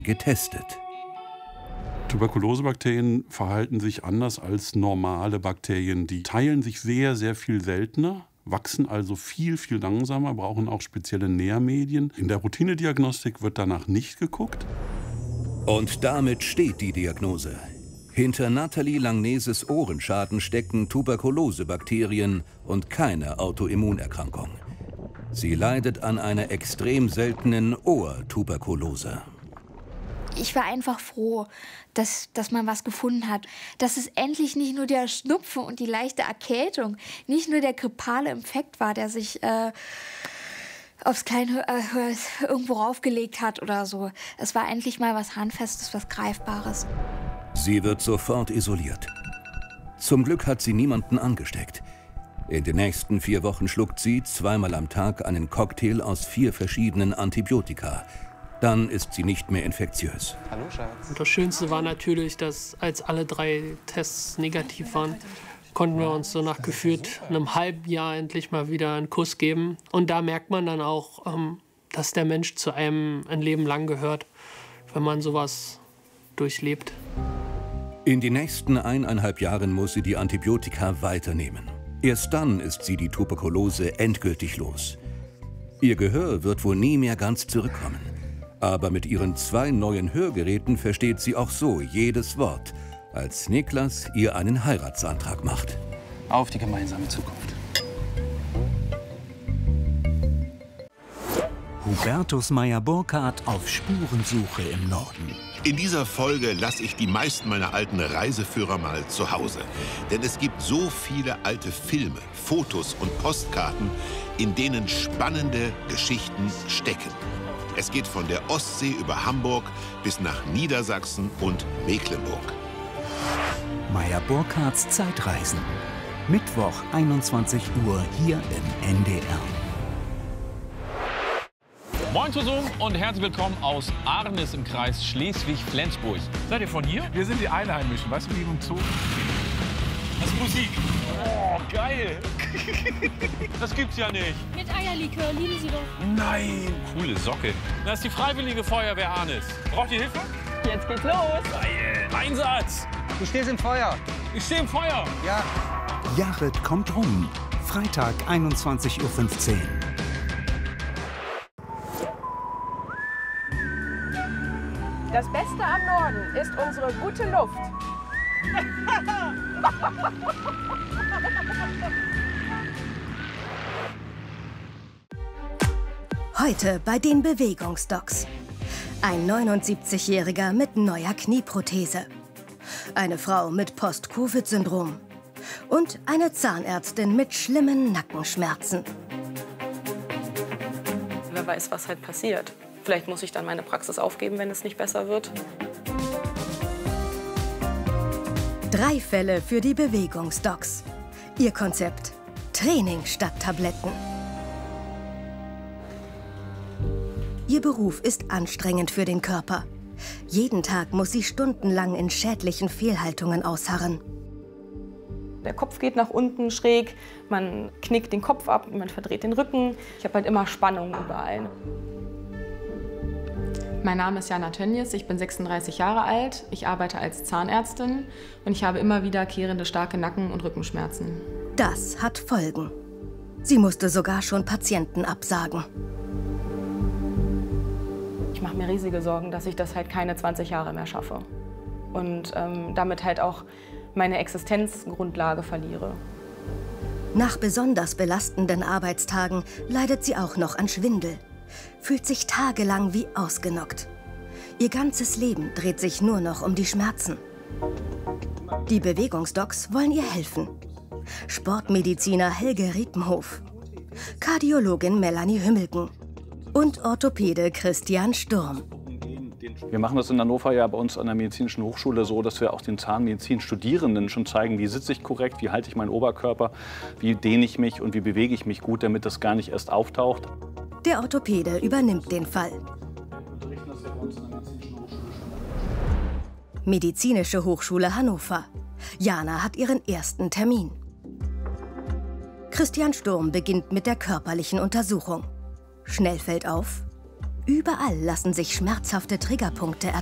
getestet. Tuberkulosebakterien verhalten sich anders als normale Bakterien. Die teilen sich sehr, sehr viel seltener, wachsen also viel, viel langsamer, brauchen auch spezielle Nährmedien. In der Routinediagnostik wird danach nicht geguckt. Und damit steht die Diagnose. Hinter Nathalie Langneses Ohrenschaden stecken Tuberkulosebakterien und keine Autoimmunerkrankung. Sie leidet an einer extrem seltenen Ohrtuberkulose. Ich war einfach froh, dass man was gefunden hat. Dass es endlich nicht nur der Schnupfen und die leichte Erkältung, nicht nur der grippale Infekt war, der sich aufs kleine irgendwo raufgelegt hat oder so. Es war endlich mal was Handfestes, was Greifbares. Sie wird sofort isoliert. Zum Glück hat sie niemanden angesteckt. In den nächsten 4 Wochen schluckt sie zweimal am Tag einen Cocktail aus 4 verschiedenen Antibiotika. Dann ist sie nicht mehr infektiös. Hallo, Schatz. Und das Schönste war natürlich, dass als alle 3 Tests negativ waren, konnten wir uns so nach gefühlt einem halben Jahr endlich mal wieder einen Kuss geben. Und da merkt man dann auch, dass der Mensch zu einem ein Leben lang gehört, wenn man sowas durchlebt. In den nächsten 1,5 Jahren muss sie die Antibiotika weiternehmen. Erst dann ist sie die Tuberkulose endgültig los. Ihr Gehör wird wohl nie mehr ganz zurückkommen. Aber mit ihren 2 neuen Hörgeräten versteht sie auch so jedes Wort, als Niklas ihr einen Heiratsantrag macht. Auf die gemeinsame Zukunft. Hubertus Meyer-Burkhardt auf Spurensuche im Norden. In dieser Folge lasse ich die meisten meiner alten Reiseführer mal zu Hause. Denn es gibt so viele alte Filme, Fotos und Postkarten, in denen spannende Geschichten stecken. Es geht von der Ostsee über Hamburg bis nach Niedersachsen und Mecklenburg. Meyer-Burkhardts Zeitreisen. Mittwoch, 21 Uhr, hier im NDR. Moin zusammen und herzlich willkommen aus Arnis im Kreis Schleswig-Flensburg. Seid ihr von hier? Wir sind die Einheimischen, weißt du, wie im Zoo? Das ist Musik. Oh, geil. Das gibt's ja nicht. Mit Eierlikör, lieben Sie doch. Nein. Coole Socke. Das ist die Freiwillige Feuerwehr Arnis. Braucht ihr Hilfe? Jetzt geht's los. Geil. Einsatz. Du stehst im Feuer. Ich stehe im Feuer. Ja. Jared kommt rum. Freitag, 21:15 Uhr. Das Beste am Norden ist unsere gute Luft. Heute bei den Bewegungsdocs. Ein 79-Jähriger mit neuer Knieprothese. Eine Frau mit Post-Covid-Syndrom. Und eine Zahnärztin mit schlimmen Nackenschmerzen. Wer weiß, was halt passiert. Vielleicht muss ich dann meine Praxis aufgeben, wenn es nicht besser wird. 3 Fälle für die Bewegungsdocs. Ihr Konzept: Training statt Tabletten. Ihr Beruf ist anstrengend für den Körper. Jeden Tag muss sie stundenlang in schädlichen Fehlhaltungen ausharren. Der Kopf geht nach unten schräg, man knickt den Kopf ab, man verdreht den Rücken. Ich habe halt immer Spannung überall. Mein Name ist Jana Tönjes, ich bin 36 Jahre alt, ich arbeite als Zahnärztin und ich habe immer wiederkehrende starke Nacken- und Rückenschmerzen. Das hat Folgen. Sie musste sogar schon Patienten absagen. Ich mache mir riesige Sorgen, dass ich das halt keine 20 Jahre mehr schaffe. Und damit halt auch meine Existenzgrundlage verliere. Nach besonders belastenden Arbeitstagen leidet sie auch noch an Schwindel. Fühlt sich tagelang wie ausgenockt. Ihr ganzes Leben dreht sich nur noch um die Schmerzen. Die Bewegungsdocs wollen ihr helfen. Sportmediziner Helge Riepenhof, Kardiologin Melanie Hümmelken und Orthopäde Christian Sturm. Wir machen das in Hannover ja bei uns an der Medizinischen Hochschule so, dass wir auch den Zahnmedizin-Studierenden schon zeigen, wie sitze ich korrekt, wie halte ich meinen Oberkörper, wie dehne ich mich und wie bewege ich mich gut, damit das gar nicht erst auftaucht. Der Orthopäde übernimmt den Fall. Medizinische Hochschule Hannover. Jana hat ihren ersten Termin. Christian Sturm beginnt mit der körperlichen Untersuchung. Schnell fällt auf: Überall lassen sich schmerzhafte Triggerpunkte